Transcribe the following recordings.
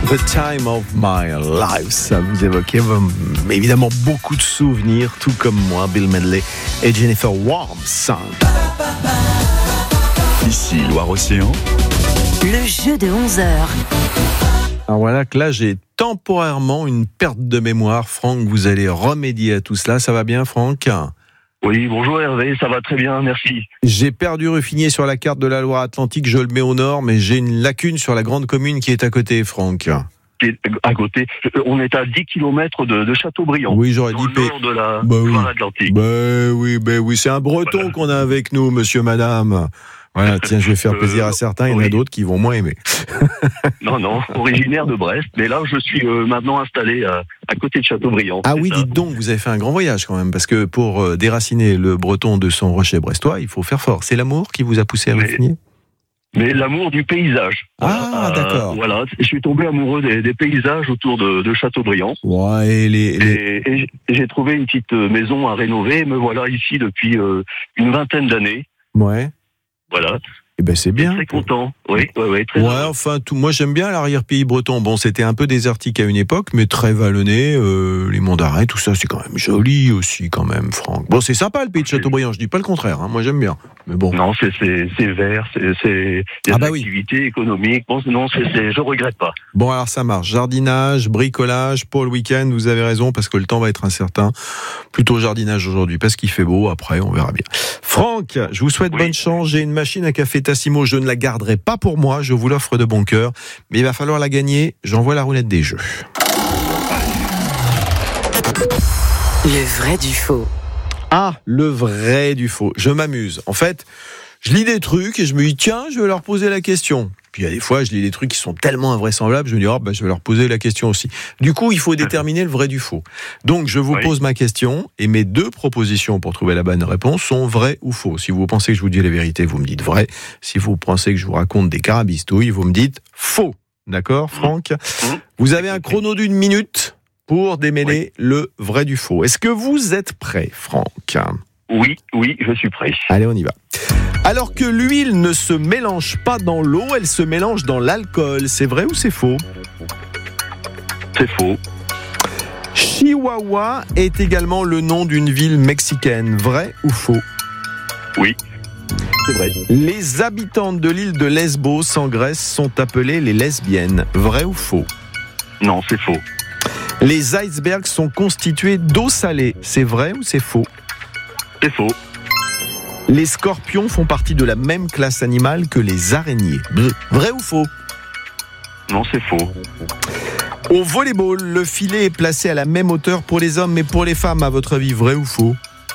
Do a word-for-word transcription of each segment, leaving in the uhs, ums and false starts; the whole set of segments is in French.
The Time of My Life, ça vous évoquait évidemment beaucoup de souvenirs, tout comme moi, Bill Medley et Jennifer Warnes. Ici, Loire-Océan. Le jeu de onze heures. Alors voilà que là, j'ai temporairement une perte de mémoire. Franck, vous allez remédier à tout cela. Ça va bien, Franck ? Oui, bonjour Hervé, ça va très bien, merci. J'ai perdu Ruffigny sur la carte de la Loire-Atlantique, je le mets au nord, mais j'ai une lacune sur la grande commune qui est à côté, Franck. Qui est à côté, on est à dix kilomètres de, de Châteaubriand. Oui, j'aurais dit... Dans le nord de la bah oui. Loire-Atlantique. Bah oui, bah oui, c'est un breton voilà. qu'on a avec nous, monsieur, madame. Voilà, tiens, je vais faire plaisir euh, à certains, il y en a oui. d'autres qui vont moins aimer. Non, non, originaire de Brest, mais là, je suis euh, maintenant installé à, à côté de Châteaubriand. Ah oui, ça. Dites donc, vous avez fait un grand voyage quand même, parce que pour euh, déraciner le breton de son rocher brestois, il faut faire fort. C'est l'amour qui vous a poussé à Ruffigny ? Mais l'amour du paysage. Ah, voilà, d'accord. Euh, voilà, je suis tombé amoureux des, des paysages autour de, de Châteaubriand. Ouais, et les, les... Et, et j'ai trouvé une petite maison à rénover, me voilà ici depuis euh, une vingtaine d'années. Ouais. Voilà. Eh ben c'est bien. Très content. Oui, ouais, ouais, très. Ouais, heureux. Enfin, tout. Moi j'aime bien l'arrière-pays breton. Bon, c'était un peu désertique à une époque, mais très vallonné. Euh, les monts d'Arrée, tout ça, c'est quand même joli aussi, quand même, Franck. Bon, c'est sympa le pays de Châteaubriand. Je dis pas le contraire. Hein, moi j'aime bien. Mais bon. Non, c'est c'est c'est vert, c'est c'est des ah bah activités oui. économiques. Bon, non, c'est c'est. Je regrette pas. Bon, alors ça marche. Jardinage, bricolage, pour le week-end. Vous avez raison parce que le temps va être incertain. Plutôt jardinage aujourd'hui parce qu'il fait beau. Après, on verra bien. Franck, je vous souhaite oui. bonne chance. J'ai une machine à café Tassimo. Je ne la garderai pas pour moi. Je vous l'offre de bon cœur. Mais il va falloir la gagner. J'envoie la roulette des jeux. Le vrai du faux. Ah, le vrai du faux. Je m'amuse. En fait, je lis des trucs et je me dis, tiens, je vais leur poser la question. Puis il y a des fois, je lis des trucs qui sont tellement invraisemblables, je me dis, oh, bah, je vais leur poser la question aussi. Du coup, il faut déterminer le vrai du faux. Donc, je vous oui. pose ma question et mes deux propositions pour trouver la bonne réponse sont vraies ou faux. Si vous pensez que je vous dis la vérité, vous me dites vrai. Si vous pensez que je vous raconte des carabistouilles, vous me dites faux. D'accord, Franck ? Vous avez un chrono d'une minute pour démêler oui. le vrai du faux. Est-ce que vous êtes prêt, Franck ? Oui, oui, je suis prêt. Allez, on y va. Alors que l'huile ne se mélange pas dans l'eau, elle se mélange dans l'alcool. C'est vrai ou c'est faux ? C'est faux. Chihuahua est également le nom d'une ville mexicaine. Vrai ou faux ? Oui, c'est vrai. Les habitantes de l'île de Lesbos en Grèce sont appelées les lesbiennes. Vrai ou faux ? Non, c'est faux. Les icebergs sont constitués d'eau salée. C'est vrai ou c'est faux ? C'est faux. Les scorpions font partie de la même classe animale que les araignées. Vrai ou faux ? Non, c'est faux. Au volleyball, le filet est placé à la même hauteur pour les hommes et pour les femmes. À votre avis, vrai ou faux ?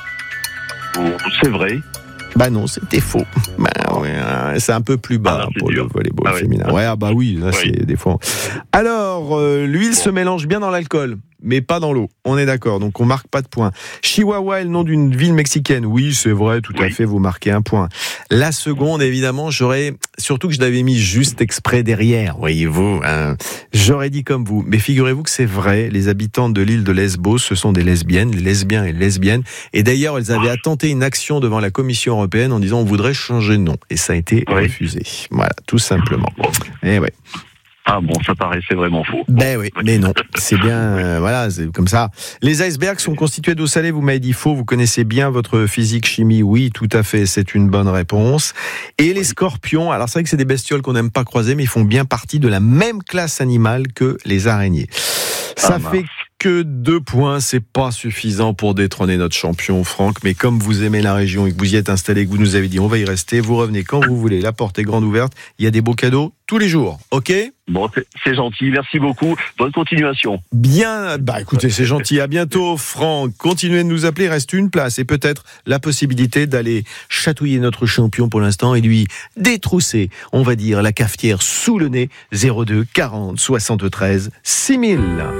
C'est vrai. Bah non, c'était faux. Bah ouais, c'est un peu plus bas ah, pour dur. Le volleyball ah, féminin. Oui. Ouais, ah bah oui, là oui. c'est des fois. Alors, euh, l'huile bon. se mélange bien dans l'alcool, mais pas dans l'eau. On est d'accord, donc on marque pas de point. Chihuahua est le nom d'une ville mexicaine. Oui, c'est vrai, tout oui. à fait, vous marquez un point. La seconde, évidemment, j'aurais, surtout que je l'avais mis juste exprès derrière, voyez-vous, hein. J'aurais dit comme vous. Mais figurez-vous que c'est vrai, les habitants de l'île de Lesbos, ce sont des lesbiennes, les lesbiens et les lesbiennes. Et d'ailleurs, elles avaient tenté une action devant la Commission européenne en disant on voudrait changer de nom. Et ça a été oui. refusé. Voilà, tout simplement. Et ouais. Ah bon, ça paraissait vraiment faux. Ben oui, mais non, c'est bien, euh, voilà, c'est comme ça. Les icebergs sont constitués d'eau salée, vous m'avez dit faux, vous connaissez bien votre physique, chimie, oui, tout à fait, c'est une bonne réponse. Et les scorpions, alors c'est vrai que c'est des bestioles qu'on n'aime pas croiser, mais ils font bien partie de la même classe animale que les araignées. Ça ah, fait que deux points, c'est pas suffisant pour détrôner notre champion, Franck, mais comme vous aimez la région et que vous y êtes installé, que vous nous avez dit on va y rester, vous revenez quand vous voulez, la porte est grande ouverte, il y a des beaux cadeaux tous les jours, ok ? Bon, c'est, c'est gentil, merci beaucoup, bonne continuation. Bien, bah écoutez, c'est gentil, à bientôt Franck, continuez de nous appeler, il reste une place et peut-être la possibilité d'aller chatouiller notre champion pour l'instant et lui détrousser, on va dire, la cafetière sous le nez, zéro deux quarante soixante-treize six mille.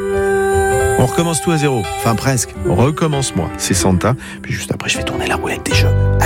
On recommence tout à zéro, enfin presque, recommence-moi, c'est Santa, puis juste après je vais tourner la roulette des jeux.